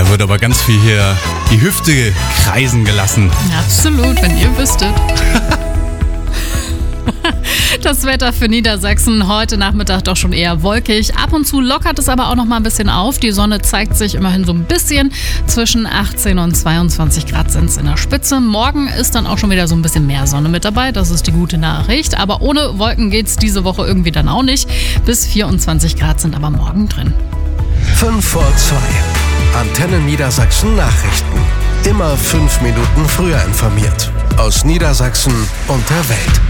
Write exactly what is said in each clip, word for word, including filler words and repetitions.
wird aber ganz viel hier die Hüfte kreisen gelassen. Absolut, wenn ihr wüsstet. Das Wetter für Niedersachsen heute Nachmittag doch schon eher wolkig. Ab und zu lockert es aber auch noch mal ein bisschen auf. Die Sonne zeigt sich immerhin so ein bisschen. Zwischen achtzehn und zweiundzwanzig Grad sind es in der Spitze. Morgen ist dann auch schon wieder so ein bisschen mehr Sonne mit dabei. Das ist die gute Nachricht. Aber ohne Wolken geht es diese Woche irgendwie dann auch nicht. Bis vierundzwanzig Grad sind aber morgen drin. fünf vor zwei. Antenne Niedersachsen Nachrichten. Immer fünf Minuten früher informiert. Aus Niedersachsen und der Welt.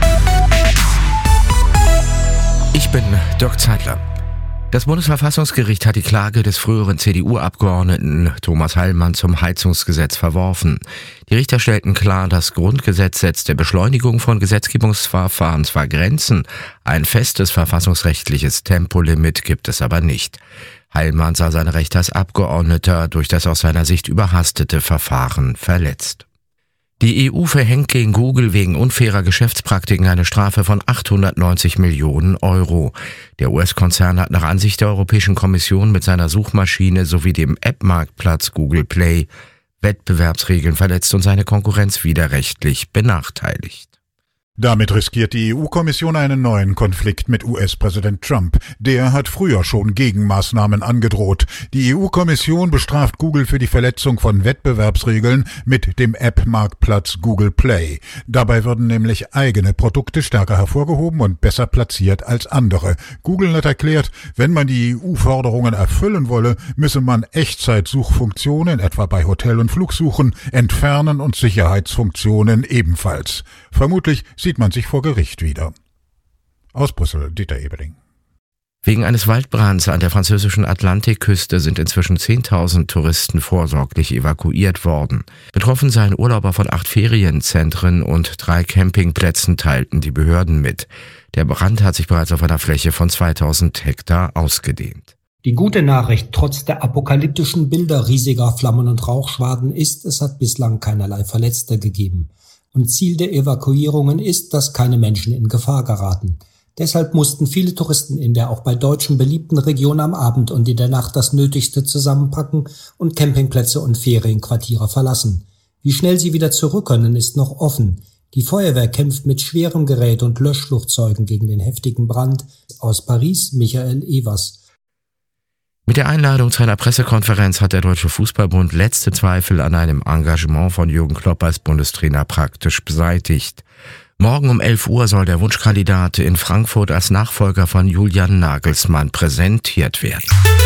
Ich bin Dirk Zeitler. Das Bundesverfassungsgericht hat die Klage des früheren C D U-Abgeordneten Thomas Heilmann zum Heizungsgesetz verworfen. Die Richter stellten klar, das Grundgesetz setzt der Beschleunigung von Gesetzgebungsverfahren zwar Grenzen, ein festes verfassungsrechtliches Tempolimit gibt es aber nicht. Heilmann sah seine Rechte als Abgeordneter durch das aus seiner Sicht überhastete Verfahren verletzt. Die E U verhängt gegen Google wegen unfairer Geschäftspraktiken eine Strafe von achthundertneunzig Millionen Euro. Der U S-Konzern hat nach Ansicht der Europäischen Kommission mit seiner Suchmaschine sowie dem App-Marktplatz Google Play Wettbewerbsregeln verletzt und seine Konkurrenz widerrechtlich benachteiligt. Damit riskiert die E U-Kommission einen neuen Konflikt mit U S-Präsident Trump. Der hat früher schon Gegenmaßnahmen angedroht. Die E U-Kommission bestraft Google für die Verletzung von Wettbewerbsregeln mit dem App-Marktplatz Google Play. Dabei würden nämlich eigene Produkte stärker hervorgehoben und besser platziert als andere. Google hat erklärt, wenn man die E U-Forderungen erfüllen wolle, müsse man Echtzeitsuchfunktionen, etwa bei Hotel- und Flugsuchen, entfernen und Sicherheitsfunktionen ebenfalls. Vermutlich sieht man sich vor Gericht wieder. Aus Brüssel, Dieter Ebeling. Wegen eines Waldbrands an der französischen Atlantikküste sind inzwischen zehntausend Touristen vorsorglich evakuiert worden. Betroffen seien Urlauber von acht Ferienzentren und drei Campingplätzen, teilten die Behörden mit. Der Brand hat sich bereits auf einer Fläche von zweitausend Hektar ausgedehnt. Die gute Nachricht trotz der apokalyptischen Bilder riesiger Flammen und Rauchschwaden ist, es hat bislang keinerlei Verletzte gegeben. Und Ziel der Evakuierungen ist, dass keine Menschen in Gefahr geraten. Deshalb mussten viele Touristen in der auch bei Deutschen beliebten Region am Abend und in der Nacht das Nötigste zusammenpacken und Campingplätze und Ferienquartiere verlassen. Wie schnell sie wieder zurück können, ist noch offen. Die Feuerwehr kämpft mit schwerem Gerät und Löschflugzeugen gegen den heftigen Brand. Aus Paris, Michael Evers. Mit der Einladung zu einer Pressekonferenz hat der Deutsche Fußballbund letzte Zweifel an einem Engagement von Jürgen Klopp als Bundestrainer praktisch beseitigt. Morgen um elf Uhr soll der Wunschkandidat in Frankfurt als Nachfolger von Julian Nagelsmann präsentiert werden.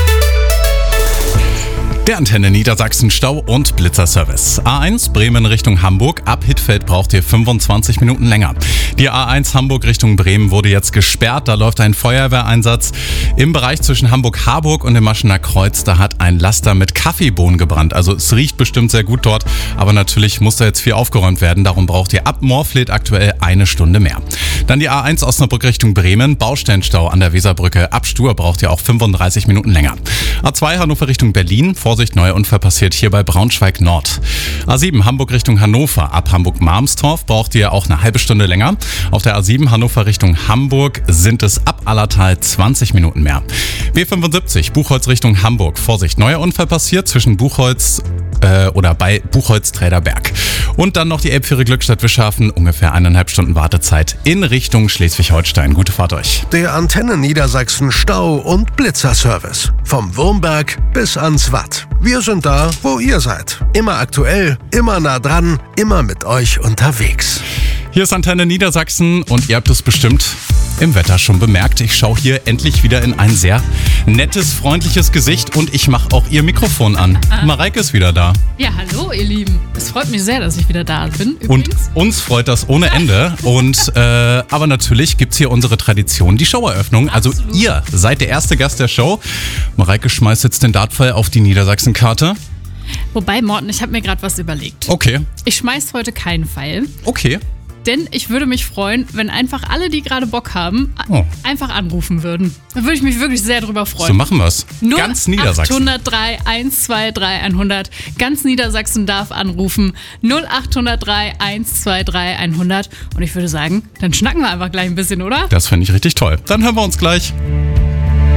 Der Antenne Niedersachsen Stau- und Blitzerservice. A eins Bremen Richtung Hamburg. Ab Hittfeld braucht ihr fünfundzwanzig Minuten länger. Die A eins Hamburg Richtung Bremen wurde jetzt gesperrt. Da läuft ein Feuerwehreinsatz. Im Bereich zwischen Hamburg-Harburg und dem Maschener Kreuz, da hat ein Laster mit Kaffeebohnen gebrannt. Also es riecht bestimmt sehr gut dort, aber natürlich muss da jetzt viel aufgeräumt werden. Darum braucht ihr ab Morfleet aktuell eine Stunde mehr. Dann die A eins Osnabrück Richtung Bremen. Baustellenstau an der Weserbrücke. Ab Stur braucht ihr auch fünfunddreißig Minuten länger. A zwei Hannover Richtung Berlin. Vorsicht, neuer Unfall passiert hier bei Braunschweig Nord. A sieben Hamburg Richtung Hannover. Ab Hamburg-Marmstorf braucht ihr auch eine halbe Stunde länger. Auf der A sieben Hannover Richtung Hamburg sind es ab Allertal zwanzig Minuten mehr. B fünfundsiebzig Buchholz Richtung Hamburg. Vorsicht, neuer Unfall passiert zwischen Buchholz äh, oder bei Buchholz-Träderberg. Und dann noch die Elbfähre Glückstadt-Wischhafen. Ungefähr eineinhalb Stunden Wartezeit in Richtung Schleswig-Holstein. Gute Fahrt euch. Der Antenne Niedersachsen Stau- und Blitzerservice. Vom Wurmberg bis ans Watt. Wir sind da, wo ihr seid. Immer aktuell, immer nah dran, immer mit euch unterwegs. Hier ist Antenne Niedersachsen und ihr habt es bestimmt im Wetter schon bemerkt. Ich schaue hier endlich wieder in ein sehr nettes, freundliches Gesicht und ich mache auch ihr Mikrofon an. Ah. Mareike ist wieder da. Ja, hallo ihr Lieben. Es freut mich sehr, dass ich wieder da bin. Übrigens. Und uns freut das ohne Ende. Und äh, aber natürlich gibt's hier unsere Tradition, die Showeröffnung. Also Absolut. Ihr seid der erste Gast der Show. Mareike schmeißt jetzt den Dartpfeil auf die Niedersachsen-Karte. Wobei, Morten, ich habe mir gerade was überlegt. Okay. Ich schmeiß heute keinen Pfeil. Okay. Denn ich würde mich freuen, wenn einfach alle, die gerade Bock haben, oh. einfach anrufen würden. Da würde ich mich wirklich sehr drüber freuen. So machen wir's. Ganz Niedersachsen. null acht null drei eins zwei drei hundert. Ganz Niedersachsen darf anrufen. null acht null drei eins zwei drei hundert. Und ich würde sagen, dann schnacken wir einfach gleich ein bisschen, oder? Das finde ich richtig toll. Dann hören wir uns gleich.